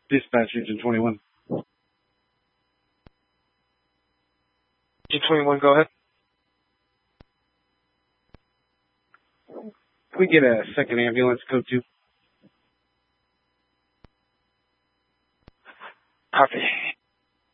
Dispatch Engine 21. Engine 21, go ahead. Can we get a second ambulance, code 2? Copy.